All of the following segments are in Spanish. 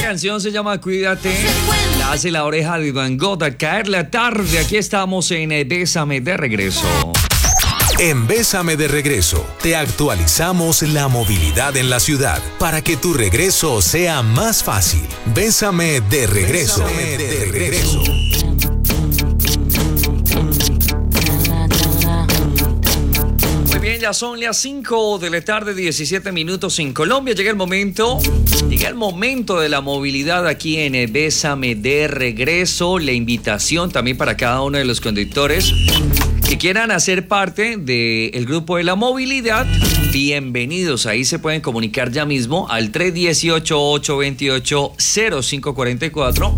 canción se llama Cuídate, la hace La Oreja de Van Gogh. Al caer la tarde, aquí estamos en Bésame de regreso. En Bésame de regreso, te actualizamos la movilidad en la ciudad para que tu regreso sea más fácil. Bésame de regreso. Bésame de regreso. Bien, ya son las 5 de la tarde, 17 minutos en Colombia. Llega el momento de la movilidad aquí en Bésame de regreso. La invitación también para cada uno de los conductores que quieran hacer parte del grupo de la movilidad. Bienvenidos, ahí se pueden comunicar ya mismo al 318-828-0544.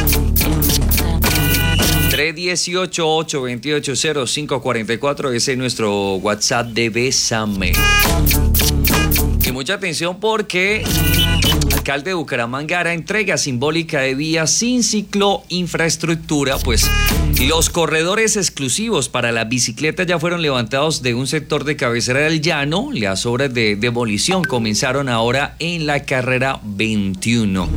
318-828-0544, ese es nuestro WhatsApp de Bésame. Y mucha atención porque el alcalde de Bucaramanga hará entrega simbólica de vías sin ciclo infraestructura, pues los corredores exclusivos para la bicicleta ya fueron levantados de un sector de cabecera del llano. Las obras de demolición comenzaron ahora en la carrera 21.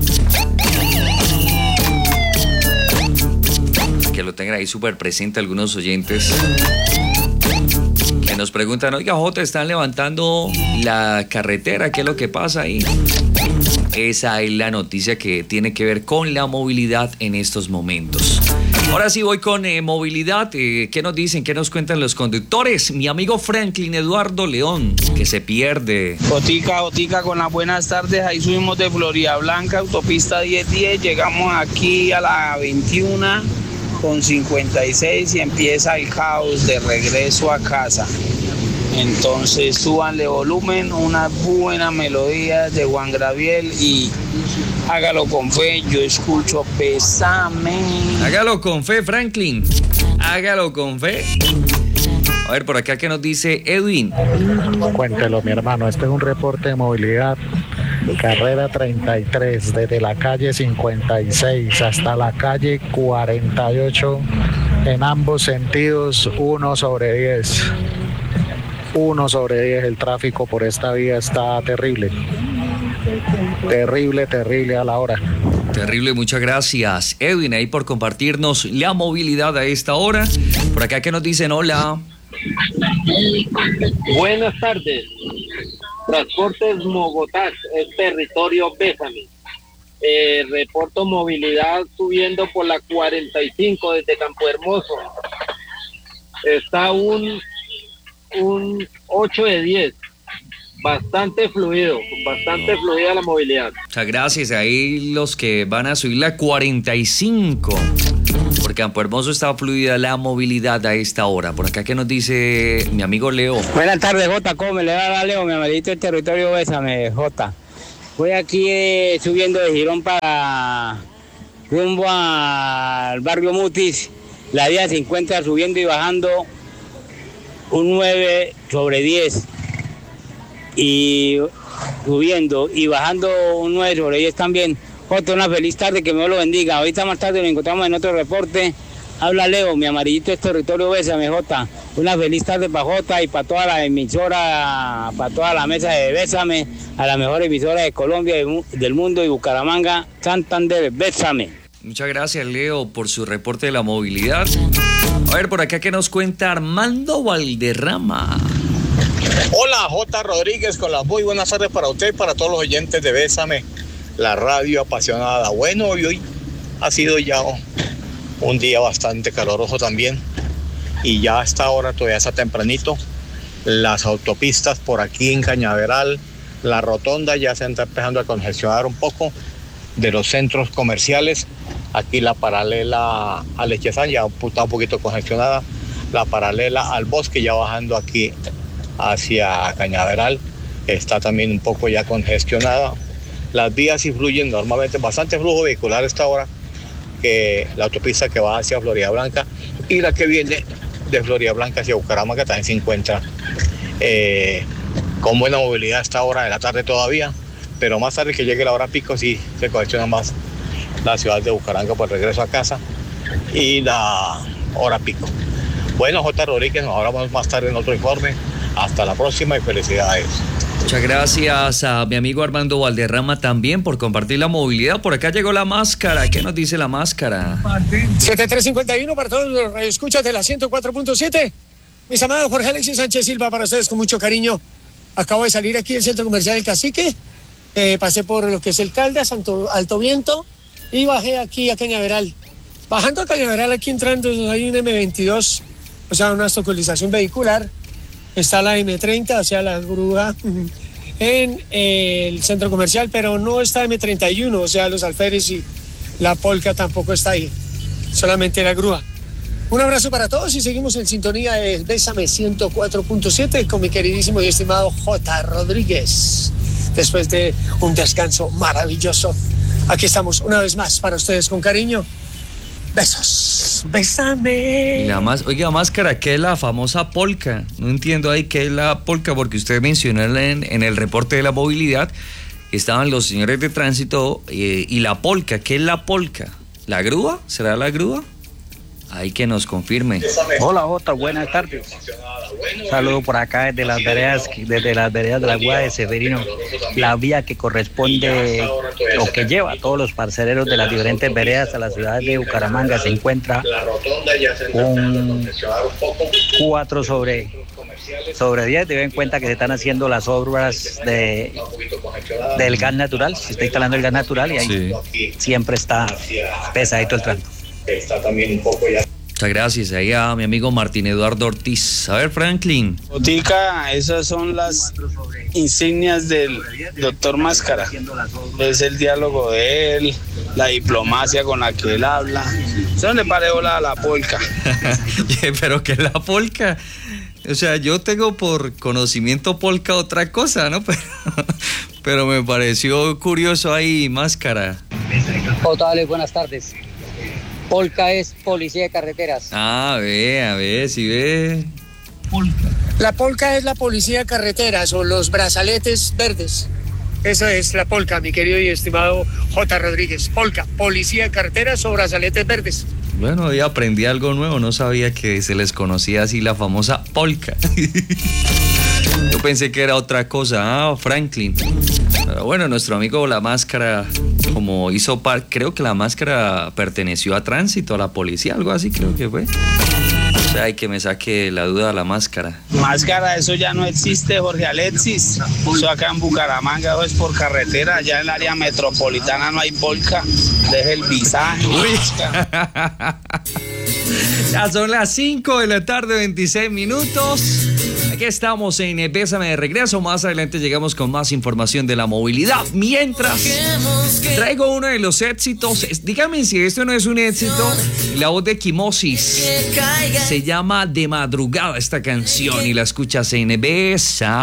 Que lo tengan ahí súper presente algunos oyentes que nos preguntan, oiga, Jota, están levantando la carretera, ¿qué es lo que pasa ahí? Esa es la noticia que tiene que ver con la movilidad en estos momentos. Ahora sí voy con movilidad. ¿Qué nos dicen? ¿Qué nos cuentan los conductores? Mi amigo Franklin Eduardo León, que se pierde. Jotica, con las buenas tardes. Ahí subimos de Florida Blanca, autopista 1010. Llegamos aquí a la 21 con 56 y empieza el caos de regreso a casa. Entonces súbanle volumen, unas buenas melodías de Juan Gabriel y hágalo con fe. Yo escucho Bésame. Hágalo con fe, Franklin. Hágalo con fe. A ver, por acá, ¿qué nos dice Edwin? Cuéntelo, mi hermano. Este es un reporte de movilidad. Carrera 33, desde la calle 56 hasta la calle 48, en ambos sentidos, 1/10. 1/10, el tráfico por esta vía está terrible. Terrible a la hora. Terrible, muchas gracias, Edwin, ahí por compartirnos la movilidad a esta hora. Por acá, ¿qué nos dicen? Hola. Buenas tardes. Transportes Mogotá, es territorio Bésame. Reporto movilidad subiendo por la 45 desde Campo Hermoso. Está un 8/10. Bastante fluida la movilidad. Muchas gracias. Ahí los que van a subir la 45. Por Campo Hermoso está fluida la movilidad a esta hora. Por acá, ¿qué nos dice mi amigo Leo? Buenas tardes, Jota. ¿Cómo me le va a Leo? Mi amadito del territorio Bésame, Jota. Voy aquí subiendo de Girón para rumbo al barrio Mutis. La vía se encuentra subiendo y bajando un 9/10. Y subiendo y bajando un 9/10 también. Jota, una feliz tarde, que me lo bendiga. Ahorita más tarde nos encontramos en otro reporte. Habla Leo, mi amarillito es territorio Bésame, Jota. Una feliz tarde para Jota y para toda la emisora, para toda la mesa de Bésame, a la mejor emisora de Colombia, del mundo, y Bucaramanga, Santander, Bésame. Muchas gracias, Leo, por su reporte de la movilidad. A ver, por acá, ¿qué nos cuenta Armando Valderrama? Hola, J. Rodríguez, con las muy buenas tardes para usted y para todos los oyentes de Bésame, la radio apasionada. Bueno, hoy ha sido ya un día bastante caluroso también, y ya a esta hora todavía está tempranito. Las autopistas por aquí en Cañaveral, la rotonda ya se está empezando a congestionar un poco de los centros comerciales. Aquí la paralela a Lechezán ya está un poquito congestionada, la paralela al Bosque ya bajando aquí hacia Cañaveral está también un poco ya congestionada. Las vías sí fluyen normalmente, bastante flujo vehicular a esta hora, que la autopista que va hacia Florida Blanca y la que viene de Florida Blanca hacia Bucaramanga también se encuentra con buena movilidad a esta hora de la tarde todavía, pero más tarde que llegue la hora pico sí se congestiona más la ciudad de Bucaramanga por regreso a casa y la hora pico. Bueno, J. Rodríguez, nos hablamos más tarde en otro informe. Hasta la próxima y felicidades. Muchas gracias a mi amigo Armando Valderrama también por compartir la movilidad. Por acá llegó la máscara. ¿Qué nos dice la máscara? 7351 para todos los radioescuchas de la 104.7. Mis amados, Jorge Alexis Sánchez Silva, para ustedes con mucho cariño. Acabo de salir aquí del Centro Comercial El Cacique. Pasé por lo que es el Caldas, Alto Viento, y bajé aquí a Cañaveral. Bajando a Cañaveral, aquí entrando, hay un M22, o sea, una obstaculización vehicular. Está la M30, o sea, la grúa, en el centro comercial, pero no está M31, o sea, los alférez y la polca tampoco está ahí, solamente la grúa. Un abrazo para todos y seguimos en sintonía de Bésame 104.7 con mi queridísimo y estimado J. Rodríguez. Después de un descanso maravilloso, aquí estamos una vez más para ustedes con cariño. Besos, bésame. Oiga, máscara, ¿qué es la famosa polca? No entiendo ahí qué es la polca, porque usted mencionó en el reporte de la movilidad, estaban los señores de tránsito y la polca. ¿Qué es la polca? ¿La grúa? ¿Será la grúa? Hay que nos confirme. Hola Jota, buenas tardes. Saludo por acá desde las veredas de la Guada de Severino, la vía que corresponde o que lleva a todos los parceleros de las diferentes veredas a la ciudad de Bucaramanga. Se encuentra un 4 sobre 10. Ten en cuenta que se están haciendo las obras del gas natural. Se está instalando el gas natural y ahí siempre está pesadito el tránsito. Está también un poco ya. Muchas gracias ahí a mi amigo Martín Eduardo Ortiz. A ver, Franklin. Botica, esas son las insignias del doctor Máscara. Es el diálogo de él, la diplomacia con la que él habla. Eso le pareció la polca. Pero que la polca. O sea, yo tengo por conocimiento polca otra cosa, ¿no? Pero me pareció curioso ahí, Máscara. Dale, buenas tardes. Polca es policía de carreteras. A ver, si ve. La polca es la policía de carreteras o los brazaletes verdes. Eso es la polca, mi querido y estimado J. Rodríguez. Polca, policía de carreteras o brazaletes verdes. Bueno, hoy aprendí algo nuevo, no sabía que se les conocía así la famosa polca. Yo pensé que era otra cosa, Franklin. Pero bueno, nuestro amigo La Máscara, como hizo creo que La Máscara perteneció a tránsito, a la policía, algo así creo que fue. O sea, hay que me saque la duda La Máscara. Máscara, eso ya no existe, Jorge Alexis. Eso acá en Bucaramanga, eso es por carretera. Allá en el área metropolitana no hay polca. Deje el visaje. Ya son las 5 de la tarde, 26 minutos. Aquí estamos en Bésame de regreso. Más adelante llegamos con más información de la movilidad. Mientras, traigo uno de los éxitos. Dígame si esto no es un éxito. La voz de Quimosis. Se llama De Madrugada esta canción y la escuchas en Bésame.